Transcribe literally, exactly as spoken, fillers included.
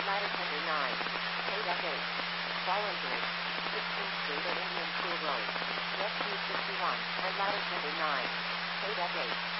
ladder tender nine. K eight. Fallen Bridge. sixteenth Street and Indian School Road. Rescue sixty-one, and ladder tender nine. K eight.